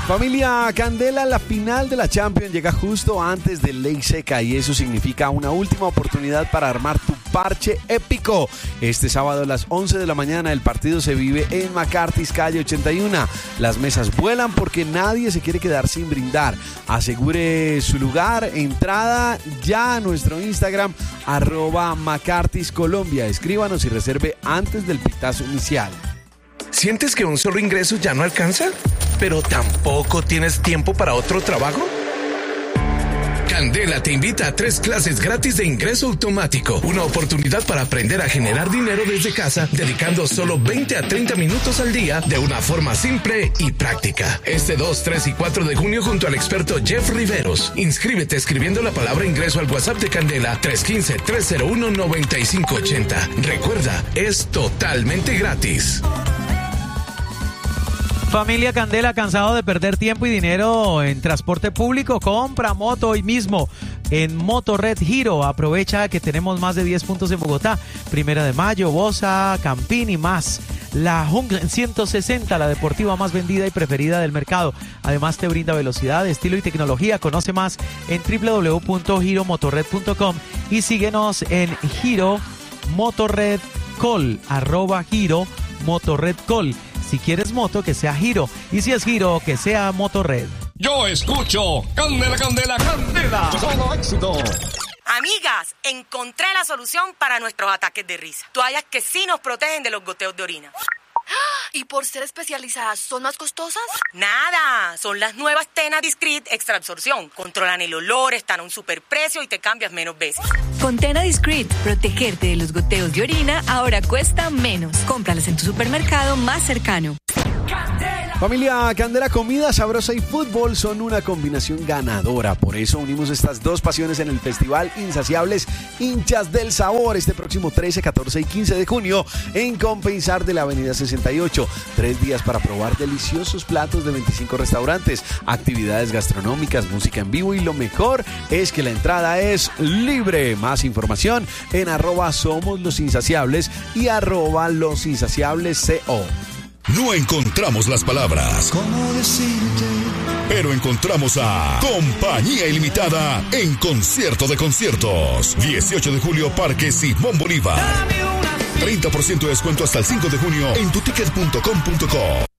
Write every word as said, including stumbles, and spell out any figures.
Familia Candela, la final de la Champions llega justo antes de Ley Seca y eso significa una última oportunidad para armar tu parche épico. Este sábado a las once de la mañana el partido se vive en McCarthy's calle ochenta y uno. Las mesas vuelan porque nadie se quiere quedar sin brindar. Asegure su lugar, entrada ya a nuestro Instagram, arroba McCarthy's Colombia. Escríbanos y reserve antes del pitazo inicial. ¿Sientes que un solo ingreso ya no alcanza? ¿Pero tampoco tienes tiempo para otro trabajo? Candela te invita a tres clases gratis de ingreso automático. Una oportunidad para aprender a generar dinero desde casa, dedicando solo veinte a treinta minutos al día de una forma simple y práctica. Este dos, tres y cuatro de junio junto al experto Jeff Riveros. Inscríbete escribiendo la palabra ingreso al WhatsApp de Candela tres uno cinco, tres cero uno, nueve cinco ocho cero. Recuerda, es totalmente gratis. Familia Candela, ¿cansado de perder tiempo y dinero en transporte público? Compra moto hoy mismo en Motorred Giro. Aprovecha que tenemos más de diez puntos en Bogotá, Primera de Mayo, Bosa, Campín y más. La Jungla en ciento sesenta, la deportiva más vendida y preferida del mercado. Además te brinda velocidad, estilo y tecnología. Conoce más en doble u doble u doble u punto giro motorred punto com y síguenos en Giro Motorred Col, arroba Giro Motorred Col. Si quieres moto, que sea Giro. Y si es Giro, que sea Motorred. Yo escucho Candela, Candela, Candela. Solo éxito. Amigas, encontré la solución para nuestros ataques de risa. Toallas que sí nos protegen de los goteos de orina. ¿Y por ser especializadas, son más costosas? Nada, son las nuevas Tena Discreet Extra Absorción. Controlan el olor, están a un superprecio y te cambias menos veces. Con Tena Discreet, protegerte de los goteos de orina ahora cuesta menos. Cómpralas en tu supermercado más cercano. Familia Candela, comida sabrosa y fútbol son una combinación ganadora. Por eso unimos estas dos pasiones en el Festival Insaciables Hinchas del Sabor este próximo trece, catorce y quince de junio en Compensar de la Avenida sesenta y ocho. Tres días para probar deliciosos platos de veinticinco restaurantes, actividades gastronómicas, música en vivo y lo mejor es que la entrada es libre. Más información en arroba Somos Los Insaciables y arroba Los Insaciables Co. No encontramos las palabras, ¿cómo decirte? Pero encontramos a Compañía Ilimitada en Concierto de Conciertos. dieciocho de julio, Parque Simón Bolívar. treinta por ciento de descuento hasta el cinco de junio en tu ticket punto com punto co.